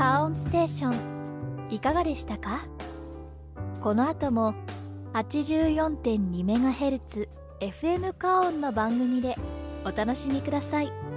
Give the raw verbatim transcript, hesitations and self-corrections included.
カーオンステーションいかがでしたか？この後も はちじゅうよんてんにメガヘルツ エフエム カーオンの番組でお楽しみください。